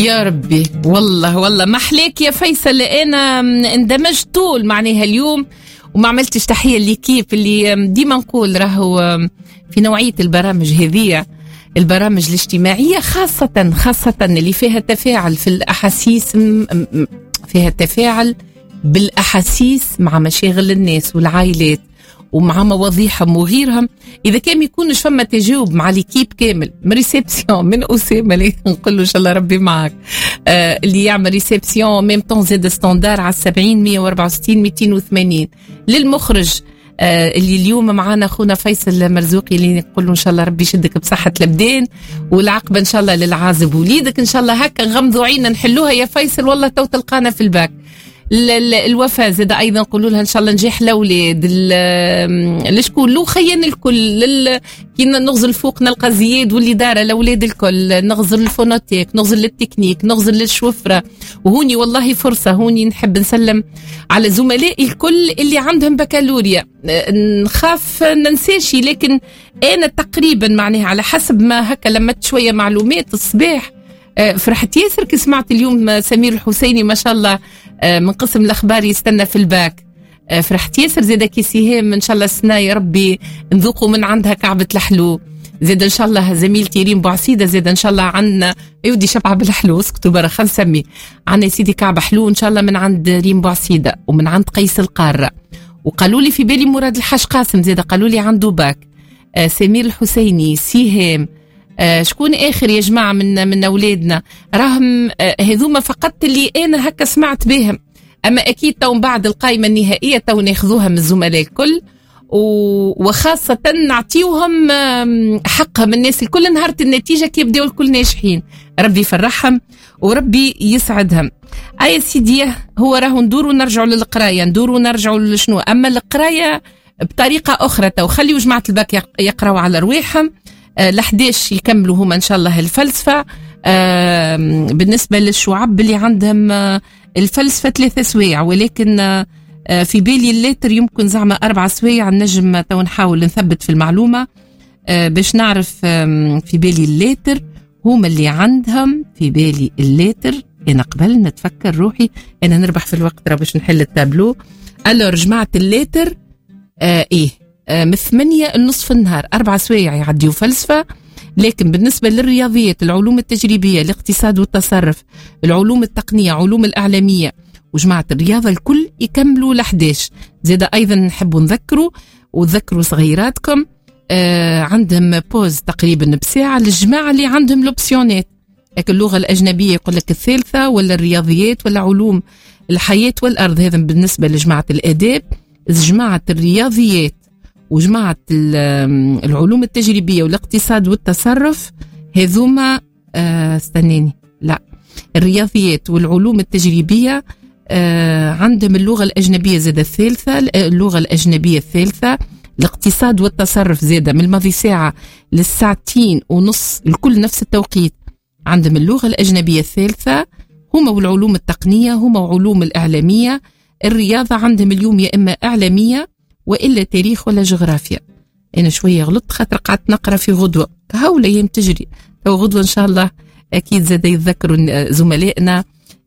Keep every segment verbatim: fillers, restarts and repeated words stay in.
يا ربي. والله والله ما حليك يا فيصل، انا اندمجت طول معناها اليوم وما عملتش تحية ليكيب اللي ديما نقول راهو في نوعية البرامج هذه، البرامج الاجتماعية خاصة خاصة اللي فيها تفاعل في الأحاسيس، فيها تفاعل بالأحاسيس مع مشاغل الناس والعائلات ومع مواضيعهم وغيرهم. إذا كان يكونش فما تجاوب مع ليكيب كامل من ريسبسيون من أسامة اللي نقول له إن شاء الله ربي معك، آه اللي يعمل ريسبسيون ميم طون زاد ستاندار على السبعين مية وأربعة وستين ميتين وثمانين، للمخرج آه اللي اليوم معنا أخونا فيصل مرزوقي اللي نقول له إن شاء الله ربي يشدك بصحة الأبدان، والعقبة إن شاء الله للعازب وليدك إن شاء الله. هكا غمضوا عينا نحلوها يا فيصل، والله تو تلقانا في الباك. الوفاة زاد أيضا نقولوا لها إن شاء الله نجاح الأولاد، لشكون لو خيان الكل، كي نغزل فوق نلقى زياد واللي دار الأولاد الكل، نغزل الفونوتيك، نغزل للتكنيك، نغزل للشوفرة. وهوني والله فرصة، هوني نحب نسلم على زملائي الكل اللي عندهم بكالوريا. نخاف ننساشي، لكن أنا تقريبا معناها على حسب ما هكا لمت شوية معلومات الصباح فرحت ياسر كي سمعت اليوم سمير الحسيني ما شاء الله من قسم الأخبار يستنى في الباك. فرحت ياسر زيدا كي سهام إن شاء الله السنة يا ربي نذوقوا من عندها كعبة الحلو. زيدا إن شاء الله زميلتي ريم بوعسيدة زيدا إن شاء الله عنا يودي شبعة بالحلو، اسكتوا برا خل نسمي عنا سيدي كعبة حلو إن شاء الله من عند ريم بوعسيدة ومن عند قيس القارة. وقالوا لي في بالي مراد الحاج قاسم زيدا قالوا لي عنده باك. آه سمير الحسيني سهام. آه شكون آخر يا جماعة من من أولادنا راهم آه هذوما فقط اللي أنا هكا سمعت بهم، أما أكيد تو بعد القائمة النهائية تو ناخذوها من الزملاء الكل، وخاصة نعطيوهم حقهم الناس الكل نهار النتيجة كي يبدأوا الكل ناجحين. ربي يفرحهم وربي يسعدهم. أي سيدي هو راهو ندوروا نرجعوا للقراية، ندوروا نرجعوا لشنو، أما القراية بطريقة أخرى تو خليوا جماعة الباك يقرأوا على رواحهم. آه لحداش يكملوا هما إن شاء الله الفلسفة. آه بالنسبة للشعب اللي عندهم آه الفلسفة ثلاثة سوايع، ولكن آه في بالي الليتر يمكن زعما أربع سوايع، نجم تو نحاول نثبت في المعلومة آه باش نعرف. آه في بالي الليتر هما اللي عندهم في بالي الليتر. أنا قبل نتفكر روحي أنا نربح في الوقت راه باش نحل التابلو. ألور جماعة الليتر آه إيه آه من ثمانية النصف النهار أربع سوايع يعديوا فلسفة. لكن بالنسبة للرياضيات، العلوم التجريبية، الاقتصاد والتصرف، العلوم التقنية، علوم الإعلامية وجماعة الرياضة الكل يكملوا لحداش. زيدا أيضا نحبوا نذكروا وذكروا صغيراتكم آه عندهم بوز تقريبا بساعة للجماعة اللي عندهم لوبسيونات، لكن اللغة الأجنبية يقول لك الثالثة ولا الرياضيات ولا علوم الحياة والأرض. هذا بالنسبة لجماعة الآداب. جماعة الرياضيات وجماعة العلوم التجريبية والاقتصاد والتصرف هذوما آه استنيني لا الرياضيات والعلوم التجريبية آه عندهم اللغة الأجنبية زادة الثالثة، اللغة الأجنبية الثالثة، الاقتصاد والتصرف زادة من الماضي ساعة للساعتين ونص الكل نفس التوقيت عندهم اللغة الأجنبية الثالثة. هما والعلوم التقنية هما وعلوم الإعلامية. الرياضة عندهم اليوم يا إما إعلامية وإلا تاريخ ولا جغرافيا. أنا شوية غلطت خاطر قعدت نقرأ في غدوة هاو الأيام تجري، تو غدوة إن شاء الله أكيد زاد يتذكروا زملائنا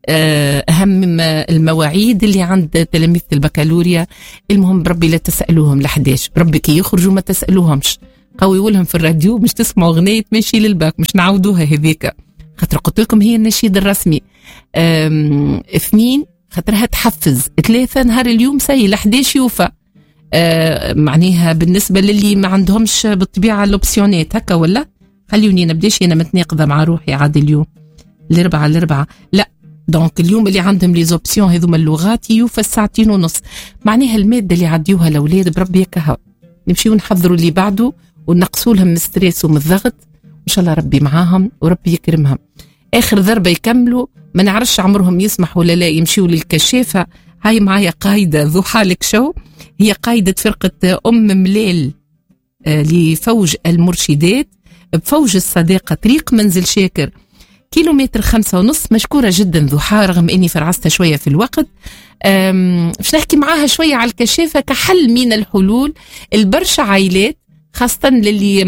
أهم المواعيد اللي عند تلاميذ البكالوريا. المهم بربي لا تسألوهم لحداش، بربي كي يخرجوا ما تسألوهمش، قويوا لهم في الراديو مش تسمعوا غنية ماشي للباك، مش نعودوها هذيك خاطر قلت لكم هي النشيد الرسمي. اثنين خاطرها تحفز، ثلاثة نهار اليوم سي لحداش يوفى. آه معناها بالنسبة للي ما عندهمش بالطبيعة الأوبسيونات هكا ولا خليوني نبداش أنا متناقضة مع روحي عاد اليوم الأربعة الأربعة لا دونك اليوم اللي عندهم لي زوبسيون هذوما اللغات يوفى الساعتين ونص. معناها المادة اللي عديوها الأولاد بربي يكهو نمشي ونحضروا اللي بعده ونقصوا لهم من ستريس ومن الضغط إن شاء الله ربي معاهم وربي يكرمهم. آخر ضربة يكملوا ما نعرفش عمرهم يسمح ولا لا يمشيوا للكشافة. هاي معايا قايدة ذو حالك شو، هي قايدة فرقة أم مليل آه لفوج المرشدات بفوج الصداقة طريق منزل شاكر كيلومتر خمسة ونص. مشكورة جدا ذوحا رغم أني فرعستها شوية في الوقت. باش نحكي معاها شوية على الكشافة كحل من الحلول. البرشا عائلات خاصة للي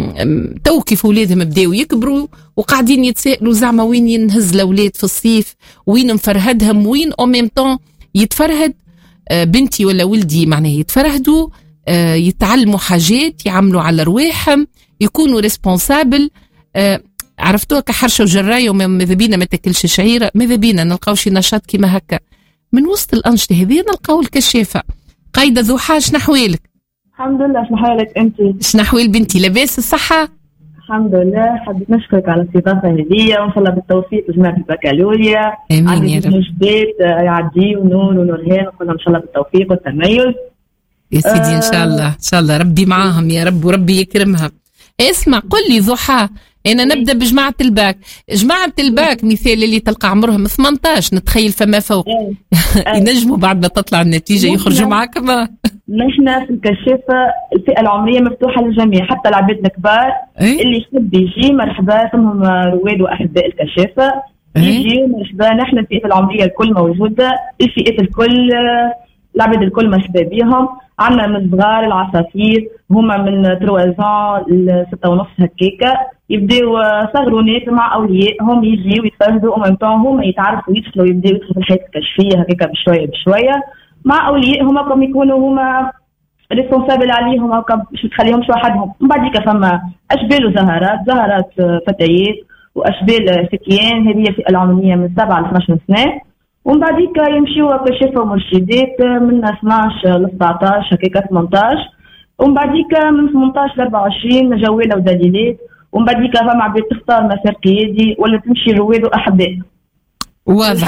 تو كيف أولادهم بداوا يكبروا وقاعدين يتسائلوا زعما وين ينهز الأولاد في الصيف، وين مفرهدهم، وين أو ميم طون يتفرهد بنتي ولا ولدي، معناه يتفرهدوا يتعلموا حاجات، يعملوا على رواحهم، يكونوا ريسبونسابل. عرفتوها كحرشة وجراية وماذا بينا ما تاكلش شعيرة، ماذا بينا نلقاو شي نشاط كيما هكا. من وسط الأنشطة هذه نلقاو الكشافة. قايدة ضحى شنو أحوالك؟ الحمد لله. شنو حالك انت؟ شنو أحوال بنتي؟ لاباس الصحة؟ الحمد لله. حبيت نشكرك على الاستضافة هذه وإن شاء الله بالتوفيق لجماعة البكالوريا. آمين يا رب. جديد يعدي ونور ونورهان وكلهم إن شاء الله بالتوفيق والتميز يا سيدي. آه. إن شاء الله إن شاء الله ربي معاهم يا رب وربي يكرمها. اسمع قل لي ضحى، أنا نبدأ بجماعة الباك. جماعة الباك مثال اللي تلقى عمرهم ثمانية عشر نتخيل فما فوق ينجموا بعد ما تطلع النتيجة يخرجوا معك. ما نحن في الكشافة الفئة العمرية مفتوحة للجميع، حتى العباد الكبار إيه؟ اللي يحب يجي مرحبا، فهم رواد وأحباء الكشافة إيه؟ يجي مرحبا. نحن الفئة العمرية الكل موجودة، الفئات الكل العباد الكل مرحبا بهم. عندنا من الصغار العصافير هما من ثلاثة ل ستة ونص هكاكا، يبداو صغرونات مع أوليائهم يجيو يتفرهدوا ومن طون هما يتعرفوا يدخلوا يبداو يدخلوا في الحياة الكشفية هكاكا بشوية بشوية مع أوليائهم، هكا يكونوا هما ريسبونسابل عليهم، هكا مش تخليهمش وحدهم. من بعد كيف فما أشبال وزهرات، زهرات فتيات وأشبال فتيان، هذه الفئة العمرية من سبعة ل اثناش سنة. ومن بعد يمشيوا كشافة ومرشدات من اثناش ل سبعطاش هكاكا ثمنطاش، ومن بعد من ثمنطاش ل أربعة وعشرين جوالة ودليلات، ومن بعد فما عباد تختار مسار قيادي ولا تمشي رواد وأحباء. واضح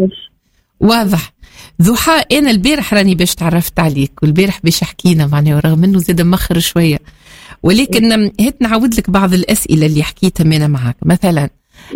واضح. ضحى أنا البارح راني باش تعرفت عليك، والبارح باش حكينا معناه ورغم أنه زاد مخر شوية، ولكن هات نعود لك بعض الأسئلة اللي حكيتها أنا معك. مثلا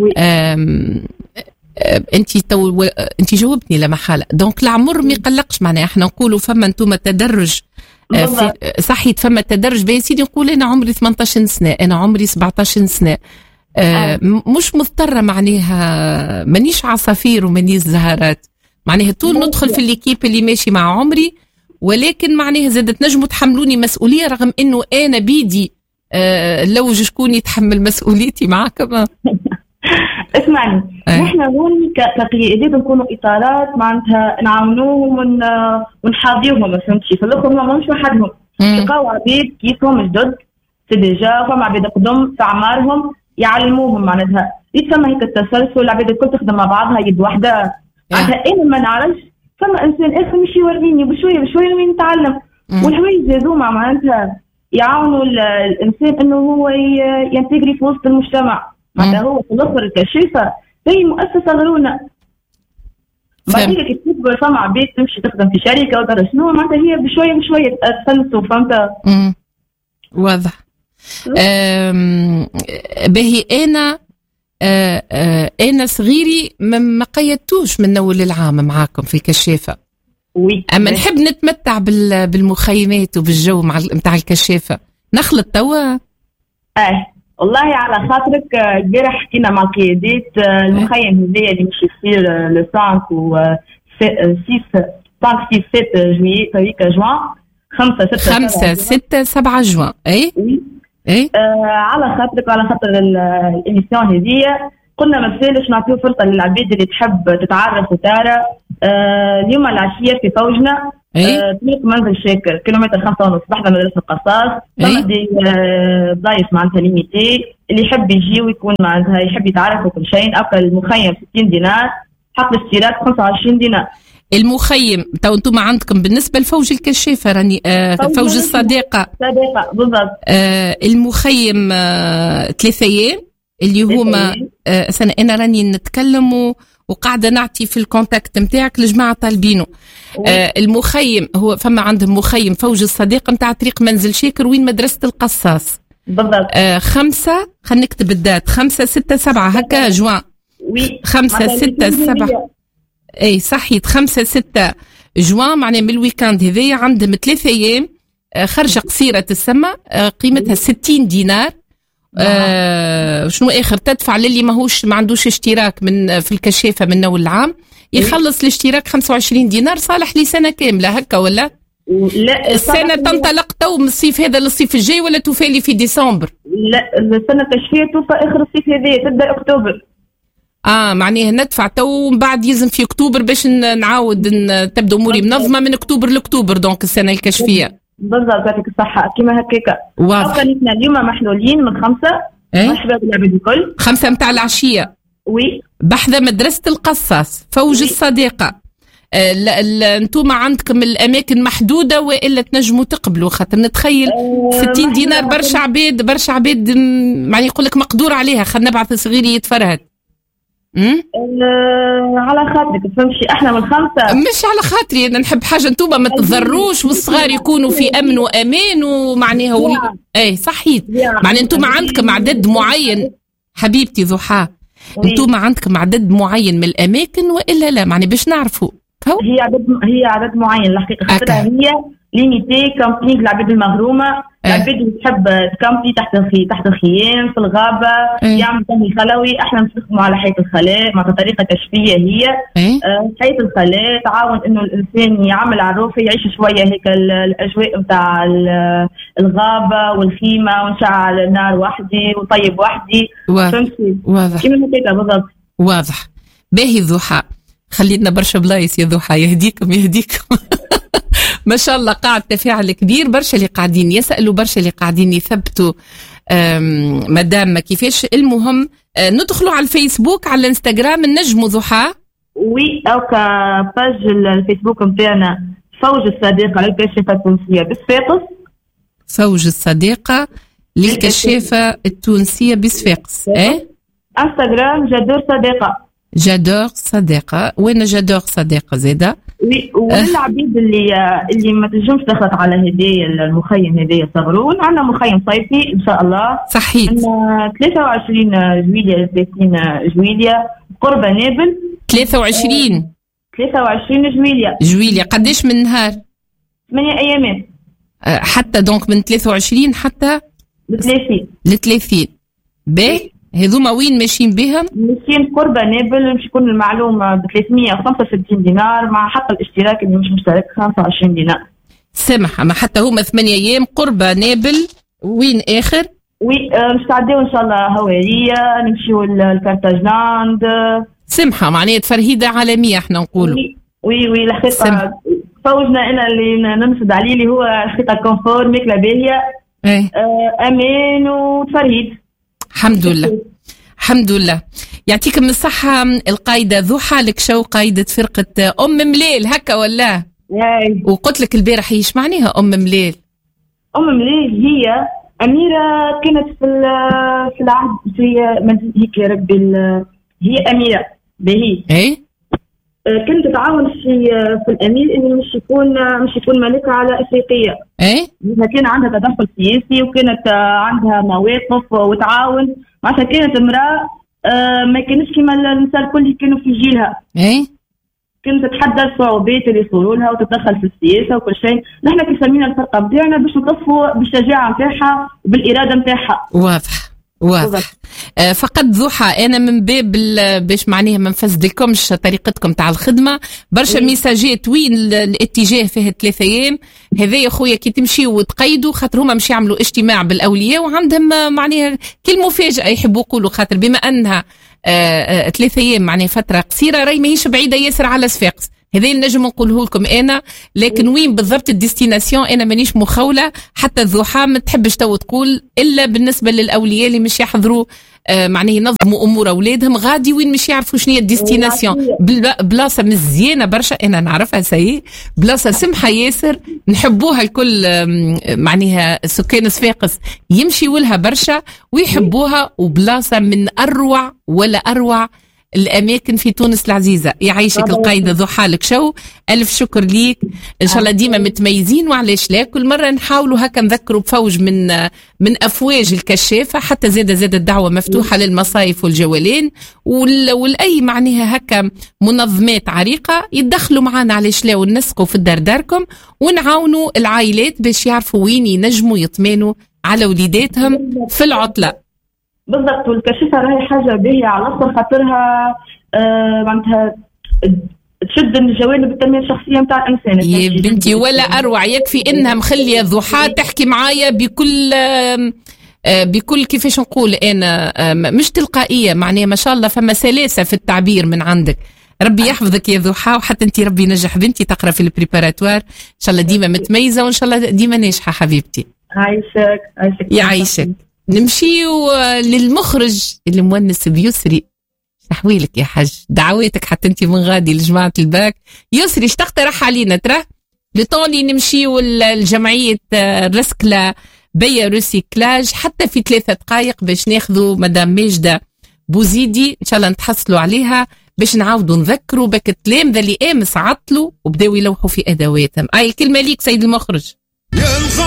انت تو انت جاوبتني لمحالة دونك العمر ما يقلقش، معناها احنا نقولوا فما انتم تدرج في صحيت، فما تدرج بين سيدي نقول انا عمري ثمانية عشر سنة، انا عمري سبعة عشر سنة، آه مش مضطرة معناها مانيش عصافير ومانيش زهرات، معناها طول ندخل في الليكيب اللي ماشي مع عمري، ولكن معناها زادت نجموا تحملوني مسؤولية رغم انه انا بيدي آه لو شكون يتحمل مسؤوليتي معك. ما اسمعني، أيه. نحن هون كقيادات نكونوا اطارات معناتها نعاونوهم ون... ونحاضيوهم، فهمتي؟ في الاخر ما مش وحدهم، تلقاو عبيد كيفهم جدد سي ديجا، فما عبيد قدم في اعمارهم يعلموهم، معناتها يتسمى هيك التسلسل، العباد الكل تخدم مع بعضها يد واحده. معناتها انا ما نعرفش فما انسان اخر مش يوريني بشويه بشويه وين نتعلم، والحوايج هذوما معناتها يعاونوا الانسان انه هو ينتجري في وسط المجتمع. معناتها هو في الاخر الكشافة هي مؤسسة غرونا، بعد كيف تكبر فما عباد تمشي تخدم في شركة ودار شنو، معناتها هي بشوية بشوية تفلسوا، فهمت؟ واضح. باهي أنا آه آه أنا صغيري ما قيدتوش من أول العام معاكم في كشافة، أما نحب نتمتع بالمخيمات وبالجو مع متاع الكشافة. نخلط توا؟ اه والله على خاطرك. البارح حكينا مع القيادات المخيم هذايا اللي مش يصير لو خمسة و ستة خمسة ستة جويي طريقة جوان خمسة ستة خمسة ستة سبعة جوان. اي اي آه على خاطرك وعلى خاطر الإميسيون هذيا قلنا ما فيش نعطيو فرصة للعباد اللي تحب تتعرف وتارى. آه اليوم العشية في فوجنا طريق منزل شاكر كيلومتر خمسة ونص بحدة مدرسة القصاص، دي ضايف معناتها ليميتي، اللي يحب يجي ويكون معناتها يحب يتعرف وكل شيء. أبقى المخيم ستين دينار، حق الاشتراك خمسة وعشرين دينار. المخيم تو انتم عندكم بالنسبة لفوج الكشافة راني آه فوج الصديقة صديقة بالضبط. آه المخيم آه ثلاثة أيام اللي هما آه سنة أنا راني نتكلم وقاعدة نعطي في الكونتاكت متاعك لجماعة طالبينه. آه المخيم هو فما عندهم مخيم فوج الصديقة متاع طريق منزل شاكر وين مدرسة القصاص بالضبط. آه خمسة خلينا نكتب الدات خمسة ستة سبعة هكا جوان. وي خمسة ستة سبعة اي صحيت خمسة ستة جوان، معناه من الويكاند هذايا عندهم ثلاثة ايام آه خرجة قصيرة تسمى آه قيمتها ستين دينار. آه شنو اخر تدفع للي ماهوش ما عندوش اشتراك من في الكشافة من اول العام، يخلص الاشتراك خمسة وعشرين دينار صالح لي سنة كاملة هكا ولا؟ لا السنة تنطلق تو من الصيف هذا للصيف الجاي ولا توفالي في ديسمبر؟ لا السنة التشفية توفى آخر الصيف هذا تبدأ أكتوبر. اه معناها ندفع تو ومن بعد يلزم في اكتوبر باش نعاود تبدا اموري منظمه من اكتوبر لاكتوبر دونك السنه الكشفيه. بالضبط يعطيك الصحه كيما هكاكا. واضح. كنا اليوم محلولين من خمسه ايه؟ الشباب العباد الكل خمسه متاع العشيه. وي بحذا مدرسه القصاص فوج الصديقه. آه انتم عندكم الاماكن محدوده والا تنجموا تقبلوا خاطر نتخيل آه ستين دينار برشا عباد برشا عباد معني يقول لك مقدور عليها خلينا نبعث صغيري يتفرهد. أه على خاطرك تفهمشي احنا من خمسه مش على خاطري انا نحب حاجه انتوما ما تضروش والصغار يكونوا في امن وامان ومعناها و... اي صحيت معناها انتوما عندكم عدد معين حبيبتي ضحى انتوما عندكم عدد معين من الاماكن والا لا معني باش نعرفوا هي عدد هي عدد معين الحقيقه خاطرها هي ليميتي كامبينغ العباد المغرومه العباد اللي تحب تكامبي تحت الخي تحت الخيام في الغابه أه. يعمل تنمي خلوي احنا نستخدموا على حياه الخلاء مع طريقه كشفيه هي أه. أه حياه الخلاء تعاون انه الانسان يعمل على الروف يعيش شويه هيك الاجواء نتاع الغابه والخيمه ونشعل النار وحدي وطيب وحدي فهمتي واضح كيما هكا بالضبط واضح باهي ضحى خلينا برشا بلايص يا ضحى يهديكم يهديكم ما شاء الله قاعد تفاعل كبير برشا اللي قاعدين يسألوا برشا اللي قاعدين يثبتوا مدام كيفاش المهم ندخلوا على الفيسبوك على الانستغرام النجموا ضحى وي او كباج الفيسبوك نتاعنا فوج الصديقه للكشافه التونسيه بصفاقس فوج الصديقه للكشافه التونسيه بصفاقس ايه انستغرام جادور صديقه جادور صديقة وين جادور صديقة زيدا والعبيد اللي اللي ما تنجمش دخلت على هدايا المخيم هدايا صغرون عندنا مخيم صيفي ان شاء الله صحيح ثلاثة وعشرين جويلية ثلاثين جويلية قرب نابل ثلاثة وعشرين ثلاثة وعشرين جويلية جويلية قديش من نهار؟ ثمانية ايامات حتى دونك من ثلاثة وعشرين حتى لثلاثين لثلاثين باهي هذوما وين ماشيين بهم؟ ماشيين قرب نابل باش يكون المعلومة ب ثلاثمية وخمسة وستين دينار مع حق الاشتراك اللي مش مشترك خمسة وعشرين دينار. سمح اما حتى هما ثمانية ايام قرب نابل وين اخر؟ وي نستعدوا ان شاء الله هوارية نمشيو لكارتاجلاند. سمحة معناها تفرهيدة عالمية احنا نقولوا. وي وي وي الحقيقة فوجنا انا اللي ننصد عليه اللي هو الحقيقة كونفور ماكلة باهية. ايه امان وتفرهيد. الحمد لله الحمد لله يعطيكم الصحة القايدة ضحى الكشو قايدة فرقة أم مليل هكا ولا؟ اي وقلت لك البارح ايش معناها أم مليل؟ أم مليل هي أميرة كانت في في العهد في هيك يا ربي هي أميرة باهي اي كانت تتعاون في في الأمير إنه مش يكون مش يكون ملكة على أفريقية. اي كان عندها تدخل سياسي وكانت عندها مواقف وتعاون معناتها كانت امرأة ما كانتش كما النساء الكل اللي كانوا في جيلها. اي كانت تتحدى الصعوبات اللي يصيروا لها وتتدخل في السياسة وكل شيء. نحن كي سمينا الفرقة بتاعنا باش نطفوا بالشجاعة نتاعها وبالإرادة نتاعها. واضح واضح آه فقط ضحى انا من باب باش معناها ما نفسدلكمش طريقتكم تاع الخدمه برشا ميساجات وين الاتجاه فيه ثلاثة ايام هذايا خويا كي تمشيو وتقيدوا خاطر هما مش يعملوا اجتماع بالاولياء وعندهم معناها كل مفاجاه يحبوا يقولوا خاطر بما انها آه ثلاثة ايام معناها فتره قصيره راهي ماهيش بعيده ياسر على صفاقس هذا النجم نقوله لكم انا لكن وين بالضبط الديستيناسيون انا مانيش مخوله حتى الضحى ما تحبش تو تقول الا بالنسبه للاولياء اللي مش يحضروا آه معناه ينظموا امور اولادهم غادي وين مش يعرفوا شنو هي الديستيناسيون بلاصه مزيانه برشا انا نعرفها سي بلاصه سمحه ياسر نحبوها الكل معناها سكان صفاقس يمشيوا لها برشا ويحبوها وبلاصه من اروع ولا اروع الأماكن في تونس العزيزة يعيشك القايدة ضحى الكشو ألف شكر ليك إن شاء الله ديما متميزين وعلاش لا كل مرة نحاولوا هكا نذكروا بفوج من من أفواج الكشافة حتى زادة زادة الدعوة مفتوحة للمصايف والجولين والأي معناها هكا منظمات عريقة يتدخلوا معنا علاش لا ونسقوا في الدار داركم ونعاونوا العائلات باش يعرفوا وين ينجموا يطمنوا على وليداتهم في العطلة بالضبط. والكشافة راهي حاجة باهية على أصل خاطرها آه معناتها تشد الجوانب التنميه الشخصيه نتاع الانسان. يا بنتي ولا اروع، يكفي انها مخليه ضحى تحكي معايا بكل بكل كيفاش نقول انا مش تلقائيه، معناها ما شاء الله فما سلاسه في التعبير من عندك. ربي يحفظك يا ضحى، وحتى انت ربي ينجح بنتي تقرا في البريباراتوار ان شاء الله ديما متميزه وان شاء الله ديما ناجحه حبيبتي. عايشك عايشك يعيشك. نمشيو للمخرج اللي مونس بيسري. تحويلك يا حاج، دعواتك حتى انت من غادي لجماعه الباك. يسري اش تقترح علينا ترى لطولي نمشيو الجمعيه الرسكله بيا ريسيكلاج حتى في ثلاثة دقائق باش ناخذوا مدام ماجدة بوزيدي ان شاء الله نتحصلوا عليها باش نعاودوا نذكروا بك التلام ذا اللي امس عطلوا وبداوا يلوحوا في ادواتهم. اي الكلمه ليك سيد المخرج.